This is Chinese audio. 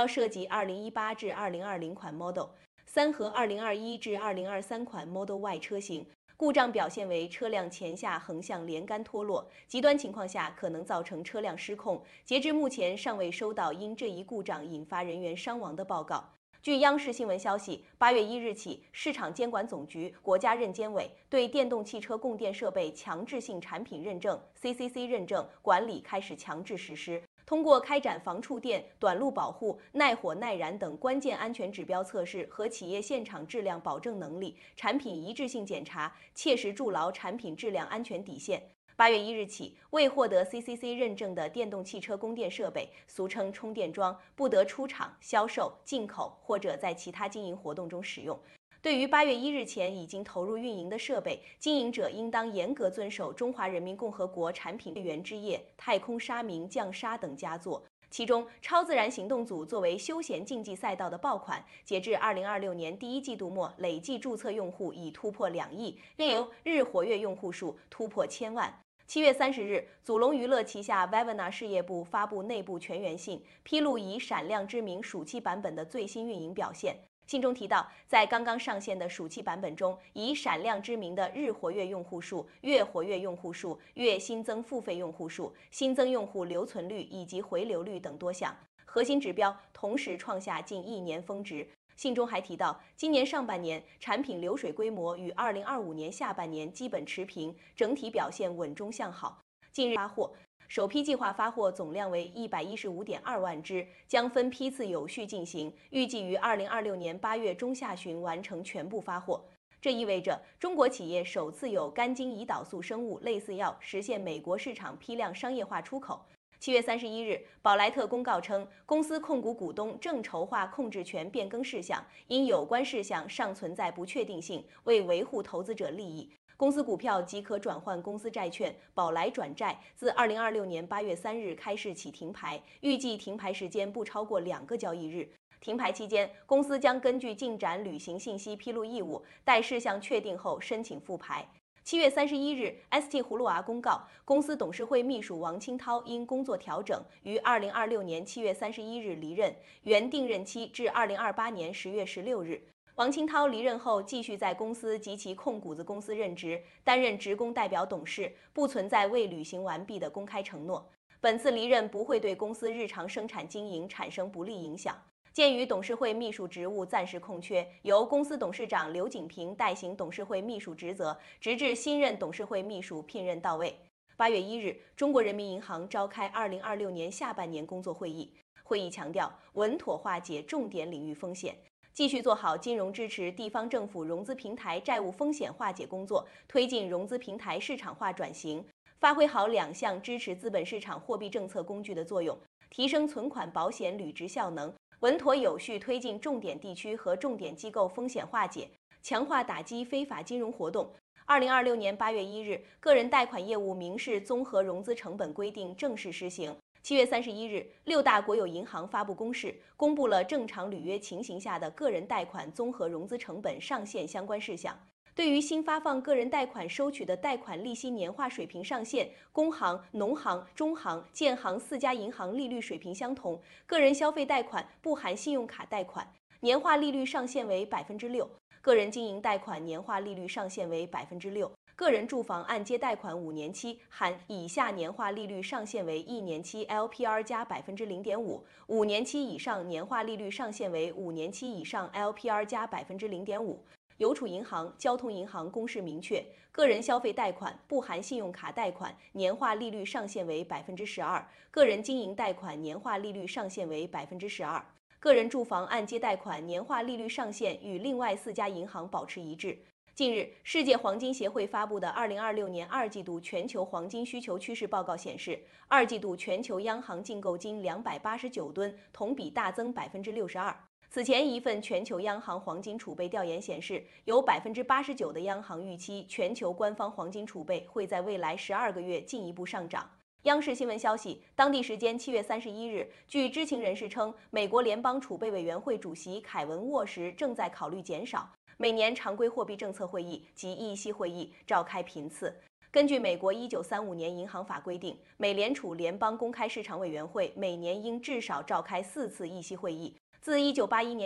要涉及2018至2020款 Model 3和2021至2023款 Model Y 车型。故障表现为车辆前下横向连杆脱落，极端情况下可能造成车辆失控。截至目前，尚未收到因这一故障引发人员伤亡的报告。据央视新闻消息，8月1日起，市场监管总局、国家认监委对电动汽车供电设备强制性产品认证 （CCC 认证）管理开始强制实施。通过开展防触电、短路保护、耐火耐燃等关键安全指标测试和企业现场质量保证能力、产品一致性检查，切实筑牢产品质量安全底线。8月1日起，未获得 CCC 认证的电动汽车供电设备（俗称充电桩）不得出厂、销售、进口或者在其他经营活动中使用。对于8月1日前已经投入运营的设备，经营者应当严格遵守《中华人民共和国产品原汁液》、太空沙明降沙等佳作。其中，超自然行动组作为休闲竞技赛道的爆款，截至2026年第一季度末，累计注册用户已突破2亿，另有日活跃用户数突破1000万。7月30日，祖龙娱乐旗下 Vivana 事业部发布内部全员信，披露以闪亮之名暑期版本的最新运营表现。信中提到，在刚刚上线的暑期版本中，以闪亮之名的日活跃用户数、月活跃用户数、月新增付费用户数、新增用户留存率以及回流率等多项核心指标同时创下近1年峰值。信中还提到，今年上半年产品流水规模与2025年下半年基本持平，整体表现稳中向好。近日发货，首批计划发货总量为115.2万只，将分批次有序进行，预计于2026年8月中下旬完成全部发货。这意味着中国企业首次有肝精胰岛素生物类似药实现美国市场批量商业化出口。7月31日，宝莱特公告称，公司控股股东正筹划控制权变更事项，因有关事项尚存在不确定性，为维护投资者利益，公司股票即可转换公司债券宝来转债，自2026年8月3日开市起停牌，预计停牌时间不超过2个交易日。停牌期间，公司将根据进展履行信息披露义务，待事项确定后申请复牌。7月31日 ，ST 葫芦娃公告，公司董事会秘书王清涛因工作调整，于2026年7月31日离任，原定任期至2028年10月16日。王清涛离任后，继续在公司及其控股子公司任职，担任职工代表董事，不存在未履行完毕的公开承诺。本次离任不会对公司日常生产经营产生不利影响。鉴于董事会秘书职务暂时空缺，由公司董事长刘景平代行董事会秘书职责，直至新任董事会秘书聘任到位。8月1日，中国人民银行召开2026年下半年工作会议，会议强调稳妥化解重点领域风险，继续做好金融支持地方政府融资平台债务风险化解工作，推进融资平台市场化转型，发挥好2项支持资本市场货币政策工具的作用，提升存款保险履职效能，稳妥有序推进重点地区和重点机构风险化解，强化打击非法金融活动。2026年8月1日，个人贷款业务民事综合融资成本规定正式施行。7月31日，6大国有银行发布公示，公布了正常履约情形下的个人贷款综合融资成本上限相关事项。对于新发放个人贷款收取的贷款利息年化水平上限，工行、农行、中行、建行4家银行利率水平相同，个人消费贷款不含信用卡贷款年化利率上限为6%，个人经营贷款年化利率上限为6%，个人住房按揭贷款5年期含以下年化利率上限为1年期 LPR 加0.5%，5年期以上年化利率上限为5年期以上 LPR 加0.5%。邮储银行、交通银行公示明确，个人消费贷款不含信用卡贷款年化利率上限为12%，个人经营贷款年化利率上限为12%，个人住房按揭贷款年化利率上限与另外4家银行保持一致。近日，世界黄金协会发布的2026年2季度全球黄金需求趋势报告显示，2季度全球央行净购金289吨，同比大增62%。此前一份全球央行黄金储备调研显示，有89%的央行预期全球官方黄金储备会在未来12个月进一步上涨。央视新闻消息，当地时间7月31日，据知情人士称，美国联邦储备委员会主席凯文·沃什正在考虑减少每年常规货币政策会议及议息会议召开频次。 根据美国1935年银行法规定，美联储联邦公开市场委员会每年应至少召开4次议息会议。自1981年